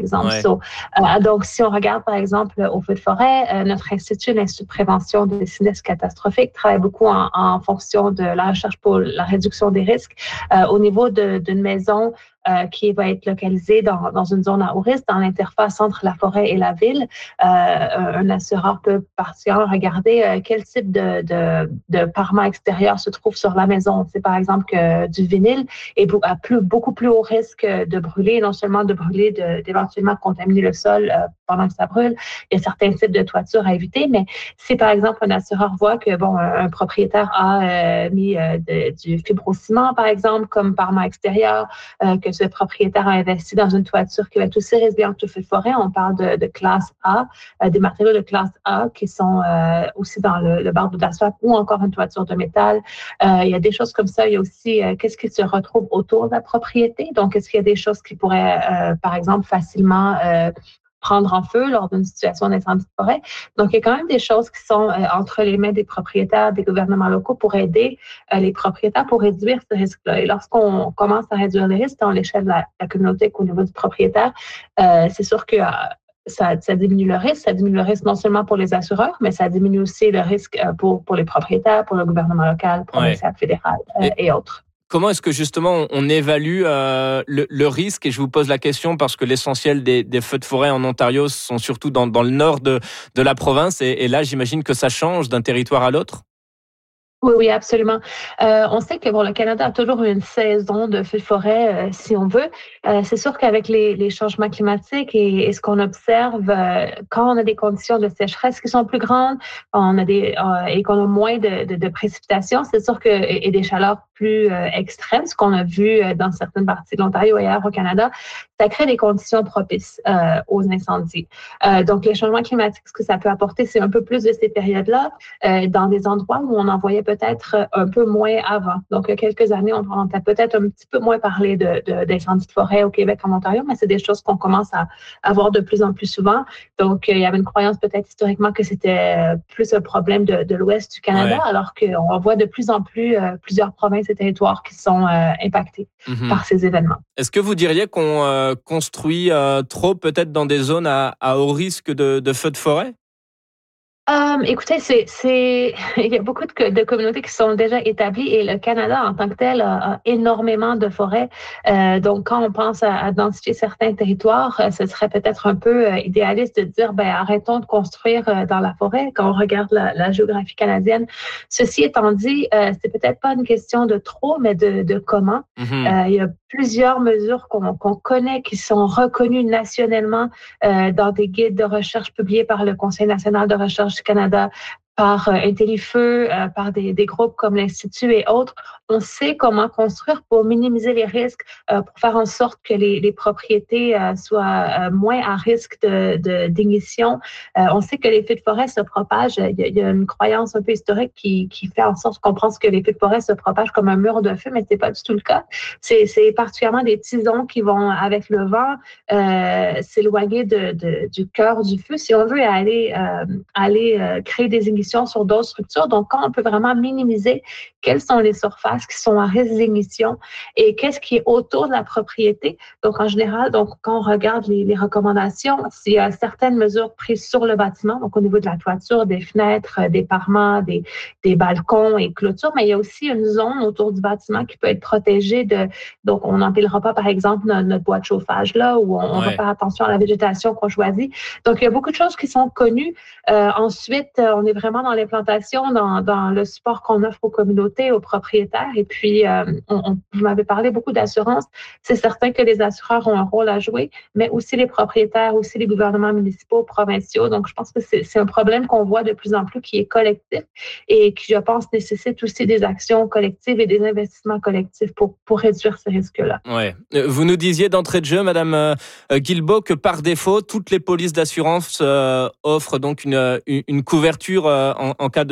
exemple. Ouais. Donc, si on regarde, par exemple, au feu de forêt, notre l'Institut de prévention des sinistres catastrophiques travaille beaucoup en fonction de la recherche pour la réduction des risques. Au niveau d'une maison qui va être localisée dans une zone à haut risque, dans l'interface entre la forêt et la ville, un assureur peut partir regarder quel type de parement extérieur se trouve sur la maison. C'est par exemple que du vinyle est beaucoup plus haut risque de brûler, non seulement de brûler, d'éventuellement contaminer le sol pendant que ça brûle. Il y a certains types de toitures à éviter, mais si par exemple un assureur voit que un propriétaire a mis du fibrociment, par exemple, comme parement extérieur, que ce propriétaire a investi dans une toiture qui va être aussi résiliente au feu de forêt, on parle de classe A, des matériaux de classe A qui sont aussi dans le bardeau d'asphalte ou encore une toiture de métal. Il y a des choses comme ça. Il y a aussi qu'est-ce qui se retrouve autour de la propriété. Donc, est-ce qu'il y a des choses qui pourraient, par exemple, facilement prendre en feu lors d'une situation d'incendie de forêt. Donc, il y a quand même des choses qui sont entre les mains des propriétaires, des gouvernements locaux pour aider les propriétaires pour réduire ce risque-là. Et lorsqu'on commence à réduire les risques dans l'échelle de la communauté qu'au niveau du propriétaire, c'est sûr que ça diminue le risque. Ça diminue le risque non seulement pour les assureurs, mais ça diminue aussi le risque pour les propriétaires, pour le gouvernement local, provincial, fédéral et autres. Comment est-ce que justement on évalue le risque? Et je vous pose la question parce que l'essentiel des feux de forêt en Ontario sont surtout dans le nord de la province. Et là, j'imagine que ça change d'un territoire à l'autre. Oui, oui, absolument. On sait que le Canada a toujours eu une saison de feux de forêt, si on veut. C'est sûr qu'avec les changements climatiques et ce qu'on observe, quand on a des conditions de sécheresse qui sont plus grandes, et qu'on a moins de précipitations, c'est sûr que et des chaleurs plus extrêmes, ce qu'on a vu dans certaines parties de l'Ontario et ailleurs au Canada, ça crée des conditions propices aux incendies. Donc, les changements climatiques, ce que ça peut apporter, c'est un peu plus de ces périodes-là dans des endroits où on en voyait peut-être un peu moins avant. Donc, il y a quelques années, on a peut-être un petit peu moins parlé d'incendies de forêt au Québec, en Ontario, mais c'est des choses qu'on commence à voir de plus en plus souvent. Donc, il y avait une croyance peut-être historiquement que c'était plus un problème de l'ouest du Canada, alors qu'on voit de plus en plus plusieurs provinces et territoires qui sont impactés par ces événements. Est-ce que vous diriez qu'on construit trop peut-être dans des zones à haut risque de feux de forêt? Écoutez, il y a beaucoup de communautés qui sont déjà établies et le Canada en tant que tel a énormément de forêts. Donc, quand on pense à densifier certains territoires, ce serait peut-être un peu idéaliste de dire, arrêtons de construire dans la forêt quand on regarde la géographie canadienne. Ceci étant dit, c'est peut-être pas une question de trop, mais de comment. Il y a plusieurs mesures qu'on connaît qui sont reconnues nationalement dans des guides de recherche publiés par le Conseil national de recherche du Canada, par IntelliFeu, par des groupes comme l'Institut et autres. On sait comment construire pour minimiser les risques, pour faire en sorte que les propriétés soient moins à risque d'ignition. On sait que les feux de forêt se propagent. Il y a une croyance un peu historique qui fait en sorte qu'on pense que les feux de forêt se propagent comme un mur de feu, mais c'est pas du tout le cas. C'est particulièrement des tisons qui vont, avec le vent, s'éloigner du cœur du feu, si on veut, aller créer des ignitions sur d'autres structures. Donc, quand on peut vraiment minimiser quelles sont les surfaces qui sont à risque d'ignition et qu'est-ce qui est autour de la propriété. Donc, en général, quand on regarde les recommandations, il y a certaines mesures prises sur le bâtiment, donc au niveau de la toiture, des fenêtres, des parements, des balcons et clôtures, mais il y a aussi une zone autour du bâtiment qui peut être protégée donc on n'empilera pas, par exemple, notre bois de chauffage là, où on va faire attention à la végétation qu'on choisit. Donc, il y a beaucoup de choses qui sont connues. Ensuite, on est vraiment dans l'implantation, dans le support qu'on offre aux communautés, aux propriétaires. Et puis, vous m'avez parlé beaucoup d'assurance. C'est certain que les assureurs ont un rôle à jouer, mais aussi les propriétaires, aussi les gouvernements municipaux, provinciaux. Donc, je pense que c'est un problème qu'on voit de plus en plus qui est collectif et qui, je pense, nécessite aussi des actions collectives et des investissements collectifs pour réduire ces risques-là. Ouais. Vous nous disiez d'entrée de jeu, Madame Guilbeault, que par défaut, toutes les polices d'assurance offrent donc une couverture en cas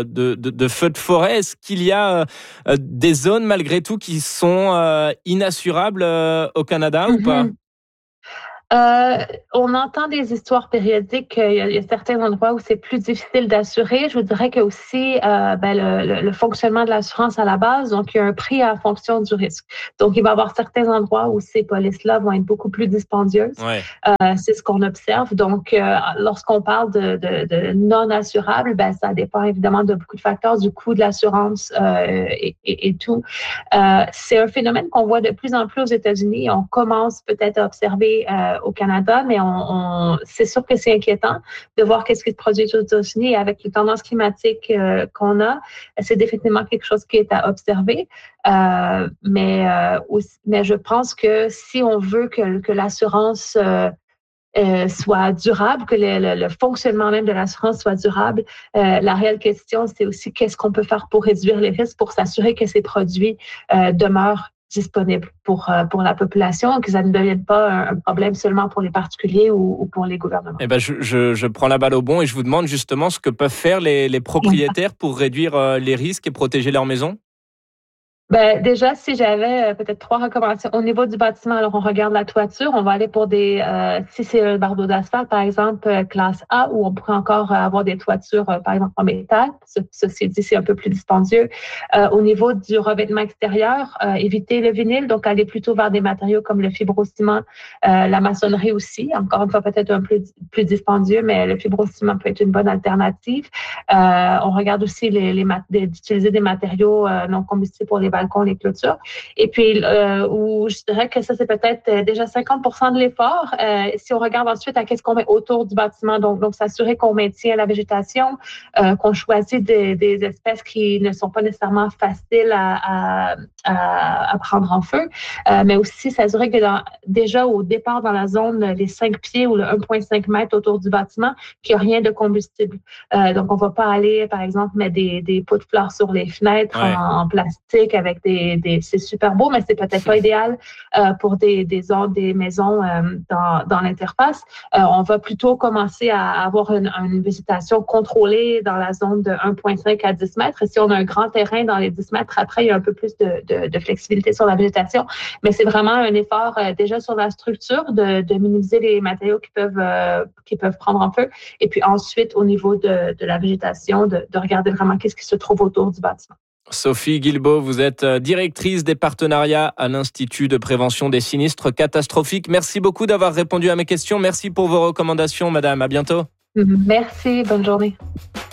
de feu de forêt. Est-ce qu'il y a des zones malgré tout qui sont inassurables au Canada ou pas? On entend des histoires périodiques. Il y a certains endroits où c'est plus difficile d'assurer. Je vous dirais que aussi le fonctionnement de l'assurance à la base, donc il y a un prix en fonction du risque. Donc il va y avoir certains endroits où ces polices-là vont être beaucoup plus dispendieuses. Ouais. C'est ce qu'on observe. Donc lorsqu'on parle de non assurable, ça dépend évidemment de beaucoup de facteurs, du coût de l'assurance et tout. C'est un phénomène qu'on voit de plus en plus aux États-Unis. On commence peut-être à observer au Canada, mais c'est sûr que c'est inquiétant de voir qu'est-ce qui se produit aux États-Unis. Et avec les tendances climatiques qu'on a, c'est définitivement quelque chose qui est à observer. Mais je pense que si on veut que l'assurance soit durable, que le fonctionnement même de l'assurance soit durable, la réelle question, c'est aussi qu'est-ce qu'on peut faire pour réduire les risques, pour s'assurer que ces produits demeurent disponibles pour la population, que ça ne devienne pas un problème seulement pour les particuliers ou pour les gouvernements. Eh ben, je prends la balle au bon et je vous demande justement ce que peuvent faire les propriétaires pour réduire les risques et protéger leur maison. Déjà, si j'avais peut-être 3 recommandations au niveau du bâtiment, alors on regarde la toiture, on va aller pour si c'est un bardeau d'asphalte, par exemple, classe A, où on pourrait encore avoir des toitures, par exemple, en métal. Ceci dit, c'est un peu plus dispendieux. Au niveau du revêtement extérieur, éviter le vinyle, donc aller plutôt vers des matériaux comme le fibrociment, la maçonnerie aussi. Encore une fois, peut-être un peu plus dispendieux, mais le fibrociment peut être une bonne alternative. On regarde aussi d'utiliser des matériaux non combustibles pour les balcons, les clôtures. Et puis, où je dirais que ça, c'est peut-être déjà 50% de l'effort. Si on regarde ensuite à qu'est-ce qu'on met autour du bâtiment, donc s'assurer qu'on maintient la végétation, qu'on choisit des espèces qui ne sont pas nécessairement faciles à prendre en feu, mais aussi s'assurer que déjà au départ dans la zone, les 5 pieds ou le 1,5 mètre autour du bâtiment, qu'il n'y a rien de combustible. Donc, on ne va pas aller, par exemple, mettre des pots de fleurs sur les fenêtres en plastique avec c'est super beau, mais c'est peut-être pas idéal pour des maisons dans l'interface. On va plutôt commencer à avoir une végétation contrôlée dans la zone de 1,5 à 10 mètres. Et si on a un grand terrain dans les 10 mètres, après, il y a un peu plus de flexibilité sur la végétation. Mais c'est vraiment un effort déjà sur la structure de minimiser les matériaux qui peuvent prendre en feu. Et puis ensuite, au niveau de la végétation, de regarder vraiment qu'est-ce qui se trouve autour du bâtiment. Sophie Guilbeault, vous êtes directrice des partenariats à l'Institut de prévention des sinistres catastrophiques. Merci beaucoup d'avoir répondu à mes questions. Merci pour vos recommandations, madame. À bientôt. Merci. Bonne journée.